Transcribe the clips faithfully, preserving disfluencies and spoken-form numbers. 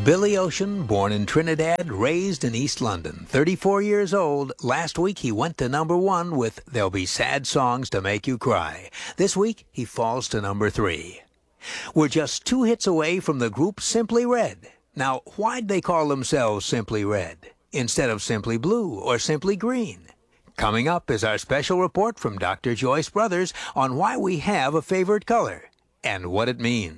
Billy Ocean, born in Trinidad, raised in East London, thirty-four years old. Last week he went to number one with There'll Be Sad Songs to Make You Cry. This week he falls to number three. We're just two hits away from the group Simply Red. Now, why'd they call themselves Simply Red instead of Simply Blue or Simply Green? Coming up is our special report from Doctor Joyce Brothers on why we have a favorite color and what it means.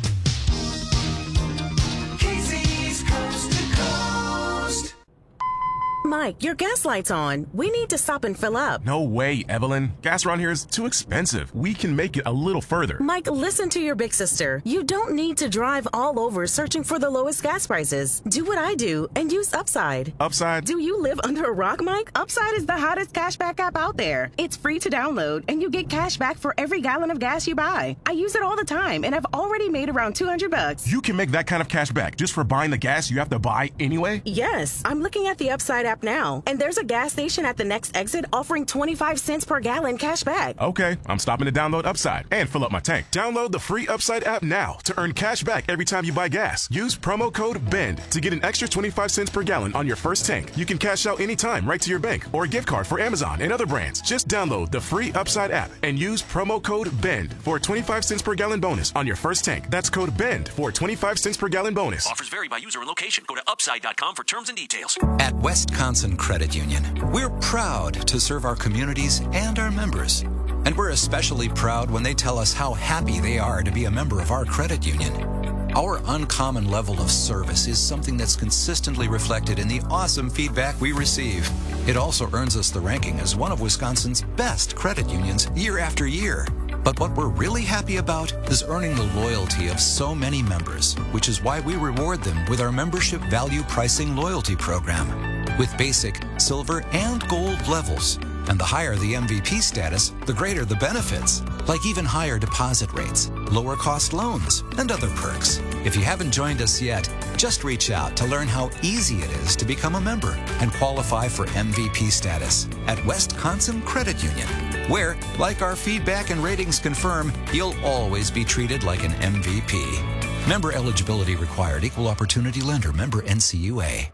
Mike, your gas light's on. We need to stop and fill up. No way, Evelyn. Gas around here is too expensive. We can make it a little further. Mike, listen to your big sister. You don't need to drive all over searching for the lowest gas prices. Do what I do and use Upside. Upside? Do you live under a rock, Mike? Upside is the hottest cashback app out there. It's free to download, and you get cash back for every gallon of gas you buy. I use it all the time, and I've already made around two hundred bucks. You can make that kind of cash back just for buying the gas you have to buy anyway? Yes. I'm looking at the Upside app now, and there's a gas station at the next exit offering twenty-five cents per gallon cash back. Okay, I'm stopping to download Upside and fill up my tank. Download the free Upside app now to earn cash back every time you buy gas. Use promo code BEND to get an extra twenty-five cents per gallon on your first tank. You can cash out anytime right to your bank or a gift card for Amazon and other brands. Just download the free Upside app and use promo code BEND for a twenty-five cents per gallon bonus on your first tank. That's code BEND for twenty-five cents per gallon bonus. Offers vary by user and location. Go to upside dot com for terms and details. At Wisconsin Credit Union, we're proud to serve our communities and our members. And we're especially proud when they tell us how happy they are to be a member of our credit union. Our uncommon level of service is something that's consistently reflected in the awesome feedback we receive. It also earns us the ranking as one of Wisconsin's best credit unions year after year. But what we're really happy about is earning the loyalty of so many members, which is why we reward them with our membership value pricing loyalty program. With basic, silver, and gold levels. And the higher the M V P status, the greater the benefits, like even higher deposit rates, lower cost loans, and other perks. If you haven't joined us yet, just reach out to learn how easy it is to become a member and qualify for M V P status at Wisconsin Credit Union, where, like our feedback and ratings confirm, you'll always be treated like an M V P. Member eligibility required. Equal opportunity lender. Member N C U A.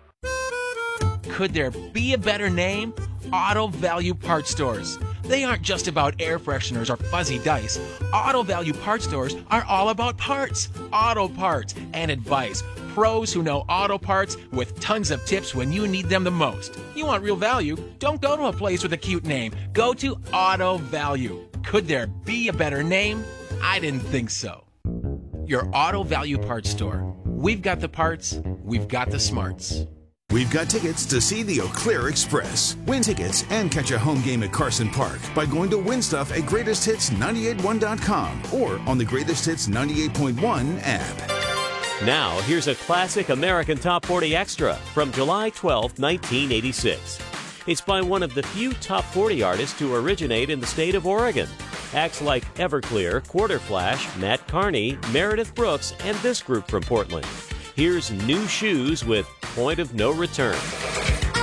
Could there be a better name? Auto Value Parts Stores. They aren't just about air fresheners or fuzzy dice. Auto Value Parts Stores are all about parts, auto parts, and advice. Pros who know auto parts with tons of tips when you need them the most. You want real value? Don't go to a place with a cute name. Go to Auto Value. Could there be a better name? I didn't think so. Your Auto Value Parts Store. We've got the parts, we've got the smarts. We've got tickets to see the Eau Claire Express. Win tickets and catch a home game at Carson Park by going to win stuff at greatest hits nine eight one dot com or on the Greatest Hits ninety-eight point one app. Now, here's a classic American Top forty Extra from July twelfth, nineteen eighty-six. It's by one of the few Top forty artists to originate in the state of Oregon. Acts like Everclear, Quarterflash, Matt Carney, Meredith Brooks, and this group from Portland. Here's New Shoes with Point of No Return.